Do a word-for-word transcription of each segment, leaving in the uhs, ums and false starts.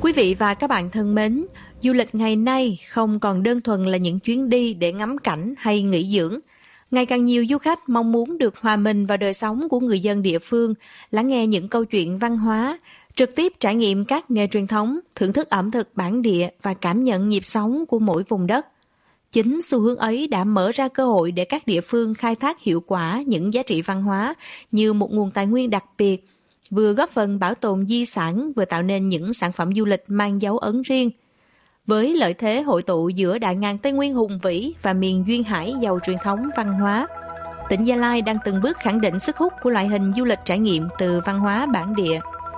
Quý vị và các bạn thân mến, du lịch ngày nay không còn đơn thuần là những chuyến đi để ngắm cảnh hay nghỉ dưỡng. Ngày càng nhiều du khách mong muốn được hòa mình vào đời sống của người dân địa phương, lắng nghe những câu chuyện văn hóa, trực tiếp trải nghiệm các nghề truyền thống, thưởng thức ẩm thực bản địa và cảm nhận nhịp sống của mỗi vùng đất. Chính xu hướng ấy đã mở ra cơ hội để các địa phương khai thác hiệu quả những giá trị văn hóa như một nguồn tài nguyên đặc biệt, vừa góp phần bảo tồn di sản, vừa tạo nên những sản phẩm du lịch mang dấu ấn riêng. Với lợi thế hội tụ giữa đại ngàn Tây Nguyên hùng vĩ và miền duyên hải giàu truyền thống văn hóa, tỉnh Gia Lai đang từng bước khẳng định sức hút của loại hình du lịch trải nghiệm từ văn hóa bản địa.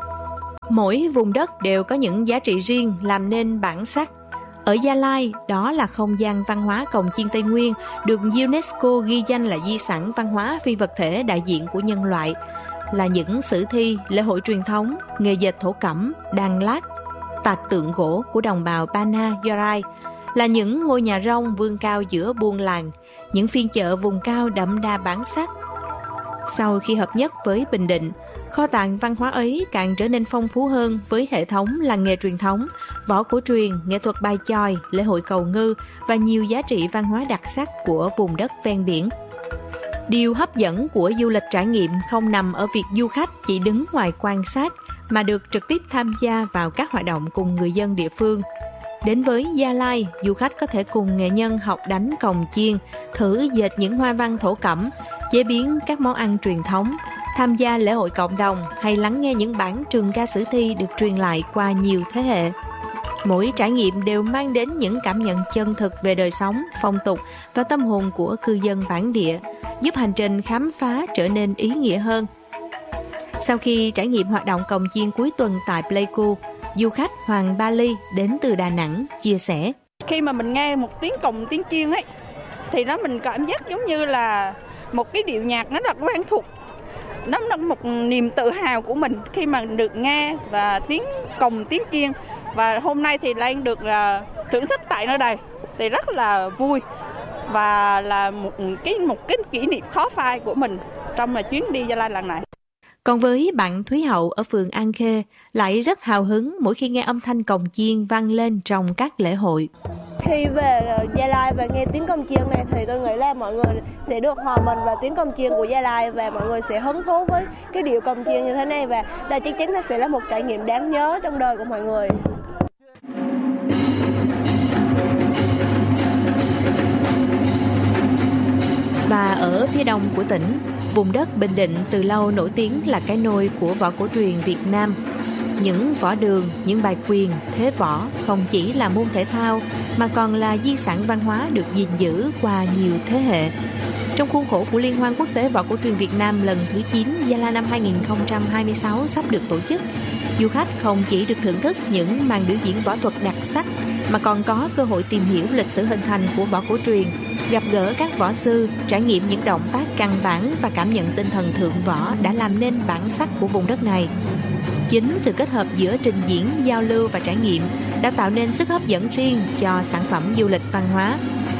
Mỗi vùng đất đều có những giá trị riêng làm nên bản sắc. Ở Gia Lai, đó là không gian văn hóa Cồng Chiêng Tây Nguyên được UNESCO ghi danh là di sản văn hóa phi vật thể đại diện của nhân loại, là những sử thi, lễ hội truyền thống, nghề dệt thổ cẩm, đàn lát, tạc tượng gỗ của đồng bào Ba Na, Gia Rai, là những ngôi nhà rông vươn cao giữa buôn làng, những phiên chợ vùng cao đậm đà bản sắc. Sau khi hợp nhất với Bình Định, kho tàng văn hóa ấy càng trở nên phong phú hơn với hệ thống làng nghề truyền thống, võ cổ truyền, nghệ thuật bài chòi, lễ hội cầu ngư và nhiều giá trị văn hóa đặc sắc của vùng đất ven biển. Điều hấp dẫn của du lịch trải nghiệm không nằm ở việc du khách chỉ đứng ngoài quan sát, mà được trực tiếp tham gia vào các hoạt động cùng người dân địa phương. Đến với Gia Lai, du khách có thể cùng nghệ nhân học đánh cồng chiêng, thử dệt những hoa văn thổ cẩm, chế biến các món ăn truyền thống, tham gia lễ hội cộng đồng hay lắng nghe những bản trường ca sử thi được truyền lại qua nhiều thế hệ. Mỗi trải nghiệm đều mang đến những cảm nhận chân thực về đời sống, phong tục và tâm hồn của cư dân bản địa, giúp hành trình khám phá trở nên ý nghĩa hơn. Sau khi trải nghiệm hoạt động cồng chiêng cuối tuần tại Pleiku, du khách Hoàng Ba Ly đến từ Đà Nẵng chia sẻ: Khi mà mình nghe một tiếng cồng tiếng chiêng ấy, thì nó mình cảm giác giống như là một cái điệu nhạc nó rất quen thuộc. Nó là một niềm tự hào của mình khi mà được nghe và tiếng cồng tiếng chiêng. Và hôm nay thì Lan được uh, thưởng thức tại nơi đây thì rất là vui và là một cái một cái kỷ niệm khó phai của mình trong là chuyến đi Gia Lai lần này. Còn với bạn Thúy Hậu ở phường An Khê lại rất hào hứng mỗi khi nghe âm thanh cồng chiêng vang lên trong các lễ hội. Khi về Gia Lai và nghe tiếng cồng chiêng này thì tôi nghĩ là mọi người sẽ được hòa mình vào tiếng cồng chiêng của Gia Lai và mọi người sẽ hứng thú với cái điệu cồng chiêng như thế này, và đây chắc chắn sẽ là một trải nghiệm đáng nhớ trong đời của mọi người. Và ở phía đông của tỉnh, vùng đất Bình Định từ lâu nổi tiếng là cái nôi của võ cổ truyền Việt Nam. Những võ đường, những bài quyền, thế võ không chỉ là môn thể thao mà còn là di sản văn hóa được gìn giữ qua nhiều thế hệ. Trong khuôn khổ của Liên hoan quốc tế võ cổ truyền Việt Nam lần thứ chín Gia Lai năm hai không hai sáu sắp được tổ chức, du khách không chỉ được thưởng thức những màn biểu diễn võ thuật đặc sắc mà còn có cơ hội tìm hiểu lịch sử hình thành của võ cổ truyền, gặp gỡ các võ sư, trải nghiệm những động tác căn bản và cảm nhận tinh thần thượng võ đã làm nên bản sắc của vùng đất này. Chính sự kết hợp giữa trình diễn, giao lưu và trải nghiệm đã tạo nên sức hấp dẫn riêng cho sản phẩm du lịch văn hóa.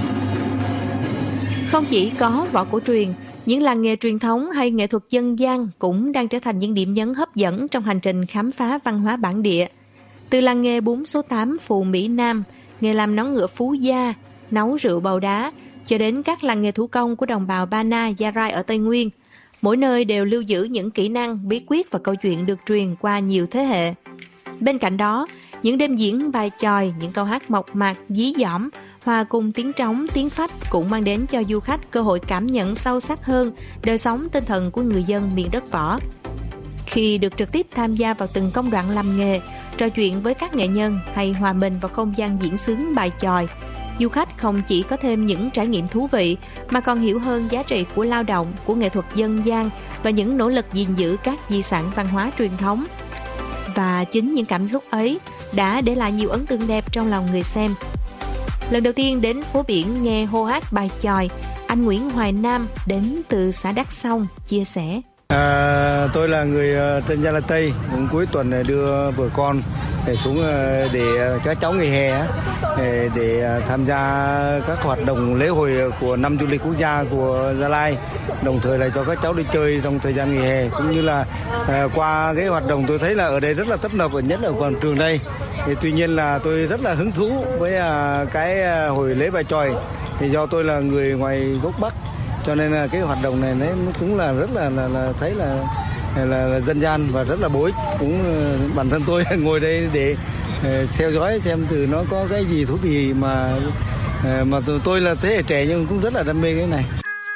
Không chỉ có võ cổ truyền, những làng nghề truyền thống hay nghệ thuật dân gian cũng đang trở thành những điểm nhấn hấp dẫn trong hành trình khám phá văn hóa bản địa. Từ làng nghề bún số tám Phù Mỹ Nam, nghề làm nón ngựa Phú Gia, nấu rượu Bầu Đá, cho đến các làng nghề thủ công của đồng bào Ba Na, Gia Rai ở Tây Nguyên. Mỗi nơi đều lưu giữ những kỹ năng, bí quyết và câu chuyện được truyền qua nhiều thế hệ. Bên cạnh đó, những đêm diễn bài chòi, những câu hát mộc mạc, dí dỏm, hòa cùng tiếng trống, tiếng phách cũng mang đến cho du khách cơ hội cảm nhận sâu sắc hơn đời sống tinh thần của người dân miền đất võ. Khi được trực tiếp tham gia vào từng công đoạn làm nghề, trò chuyện với các nghệ nhân hay hòa mình vào không gian diễn xướng bài chòi, du khách không chỉ có thêm những trải nghiệm thú vị mà còn hiểu hơn giá trị của lao động, của nghệ thuật dân gian và những nỗ lực gìn giữ các di sản văn hóa truyền thống. Và chính những cảm xúc ấy đã để lại nhiều ấn tượng đẹp trong lòng người xem. Lần đầu tiên đến phố biển nghe hô hát bài chòi, anh Nguyễn Hoài Nam đến từ xã Đắc Sông chia sẻ: À, tôi là người trên Gia Lai Tây, cũng cuối tuần đưa vợ con để xuống để các cháu nghỉ hè để, để tham gia các hoạt động lễ hội của năm du lịch quốc gia của Gia Lai, đồng thời là cho các cháu đi chơi trong thời gian nghỉ hè. Cũng như là à, qua cái hoạt động tôi thấy là ở đây rất là tấp nập, nhất là ở quảng trường đây. Thì tuy nhiên là tôi rất là hứng thú với à, cái hồi lễ bài chòi, thì do tôi là người ngoài gốc Bắc cho nên là cái hoạt động này nó cũng là rất là, là, là thấy là, là là dân gian và rất là bổ ích. Cũng bản thân tôi ngồi đây để uh, theo dõi xem từ nó có cái gì thú vị mà uh, mà tôi là thế hệ trẻ nhưng cũng rất là đam mê cái này.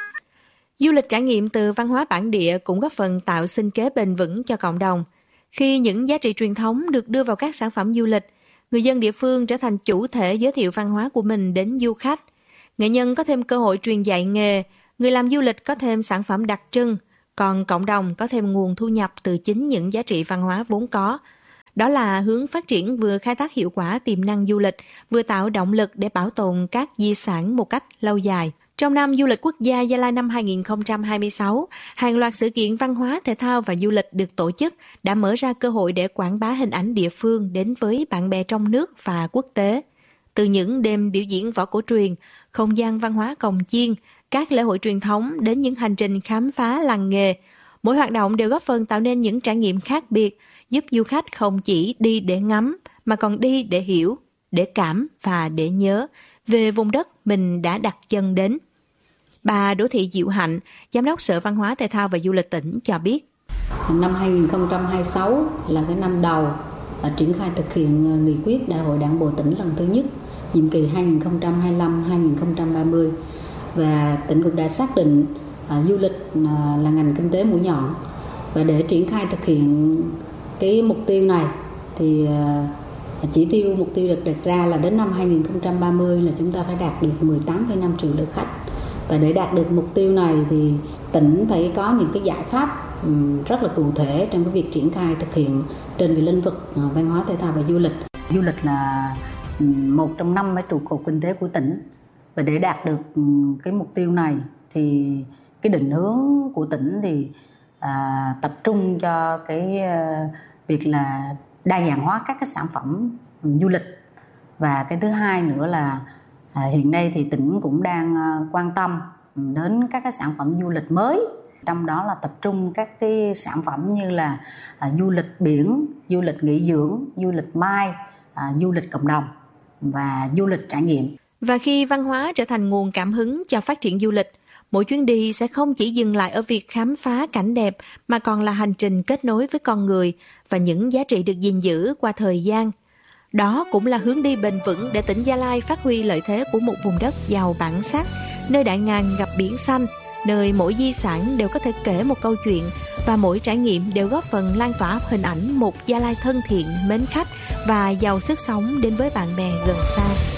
Du lịch trải nghiệm từ văn hóa bản địa cũng góp phần tạo sinh kế bền vững cho cộng đồng. Khi những giá trị truyền thống được đưa vào các sản phẩm du lịch, người dân địa phương trở thành chủ thể giới thiệu văn hóa của mình đến du khách. Nghệ nhân có thêm cơ hội truyền dạy nghề, người làm du lịch có thêm sản phẩm đặc trưng, còn cộng đồng có thêm nguồn thu nhập từ chính những giá trị văn hóa vốn có. Đó là hướng phát triển vừa khai thác hiệu quả tiềm năng du lịch, vừa tạo động lực để bảo tồn các di sản một cách lâu dài. Trong năm du lịch quốc gia Gia Lai năm hai không hai sáu, hàng loạt sự kiện văn hóa, thể thao và du lịch được tổ chức đã mở ra cơ hội để quảng bá hình ảnh địa phương đến với bạn bè trong nước và quốc tế. Từ những đêm biểu diễn võ cổ truyền, không gian văn hóa cồng chiêng, các lễ hội truyền thống đến những hành trình khám phá làng nghề, mỗi hoạt động đều góp phần tạo nên những trải nghiệm khác biệt, giúp du khách không chỉ đi để ngắm, mà còn đi để hiểu, để cảm và để nhớ về vùng đất mình đã đặt chân đến. Bà Đỗ Thị Diệu Hạnh, Giám đốc Sở Văn hóa Thể thao và Du lịch tỉnh cho biết. Năm hai không hai sáu là cái năm đầu triển khai thực hiện nghị quyết Đại hội Đảng bộ tỉnh lần thứ nhất, nhiệm kỳ hai nghìn không trăm hai mươi lăm đến hai nghìn không trăm ba mươi. Và tỉnh cũng đã xác định uh, du lịch uh, là ngành kinh tế mũi nhọn, và để triển khai thực hiện cái mục tiêu này thì uh, chỉ tiêu mục tiêu được đặt ra là đến năm hai nghìn không trăm ba mươi là chúng ta phải đạt được mười tám phẩy năm triệu lượt khách. Và để đạt được mục tiêu này thì tỉnh phải có những cái giải pháp um, rất là cụ thể trong cái việc triển khai thực hiện trên cái lĩnh vực uh, văn hóa thể thao và du lịch. Du lịch là um, một trong năm cái trụ cột kinh tế của tỉnh. Và để đạt được cái mục tiêu này thì cái định hướng của tỉnh thì à, tập trung cho cái à, việc là đa dạng hóa các cái sản phẩm du lịch. Và cái thứ hai nữa là à, hiện nay thì tỉnh cũng đang à, quan tâm đến các cái sản phẩm du lịch mới, trong đó là tập trung các cái sản phẩm như là à, du lịch biển, du lịch nghỉ dưỡng, du lịch mai, à, du lịch cộng đồng và du lịch trải nghiệm. Và khi văn hóa trở thành nguồn cảm hứng cho phát triển du lịch, mỗi chuyến đi sẽ không chỉ dừng lại ở việc khám phá cảnh đẹp, mà còn là hành trình kết nối với con người và những giá trị được gìn giữ qua thời gian. Đó cũng là hướng đi bền vững để tỉnh Gia Lai phát huy lợi thế của một vùng đất giàu bản sắc, nơi đại ngàn gặp biển xanh, nơi mỗi di sản đều có thể kể một câu chuyện và mỗi trải nghiệm đều góp phần lan tỏa hình ảnh một Gia Lai thân thiện, mến khách và giàu sức sống đến với bạn bè gần xa.